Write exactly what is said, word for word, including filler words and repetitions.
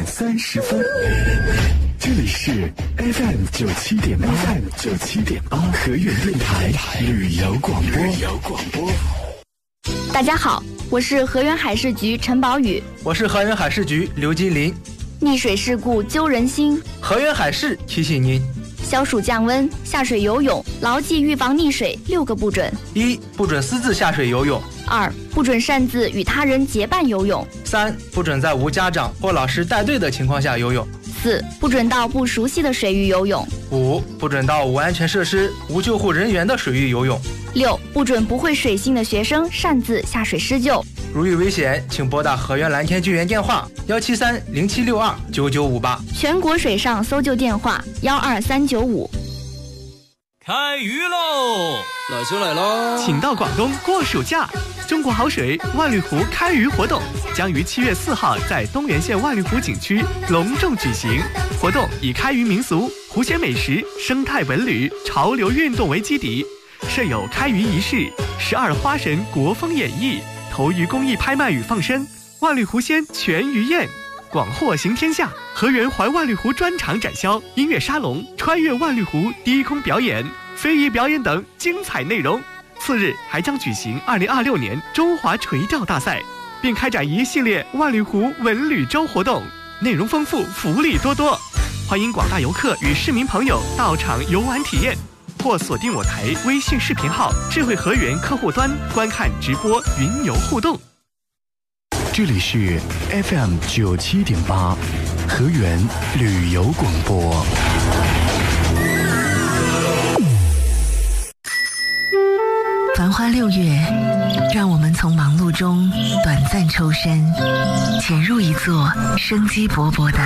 三十分。这里是 F M 九七点八 ，F M 九七点八河源电台旅游广播。旅游广播。 大家好，我是河源海事局陈宝宇。 我是河源海事局刘金林。 溺水事故揪人心， 河源海事提醒您： 消暑降温，下水游泳牢记预防溺水六个不准： 一、不准私自下水游泳； 二、不准擅自与他人结伴游泳； 三、不准在无家长或老师带队的情况下游泳； 四、不准到不熟悉的水域游泳； 五、不准到无安全设施、无救护人员的水域游泳； 六、不准不会水性的学生擅自下水施救。 如遇危险，请拨打河源蓝天救援电话幺七三零七六二九九五八， 全国水上搜救电话幺二三九五。 开鱼喽！ 老兄来喽！ 请到广东过暑假，中国好水万绿湖开鱼活动将于七月四号在东源县万绿湖景区隆重举行。活动以开渔民俗、湖鲜美食、生态文旅、潮流运动为基底，设有开渔仪式、十二花神国风演绎、投鱼公益拍卖与放生、万绿湖鲜全鱼宴，广获行天下。河源环万绿湖专场展销、音乐沙龙、穿越万绿湖低空表演、非遗表演等精彩内容。次日还将举行二零二六年中华垂钓大赛，并开展一系列万绿湖文旅周活动，内容丰富，福利多多。欢迎广大游客与市民朋友到场游玩体验，或锁定我台微信视频号智慧河源客户端观看直播云游互动。 这里是 F M 九七点八河源旅游广播。 繁花六月，让我们从忙碌中短暂抽身，潜入一座生机勃勃的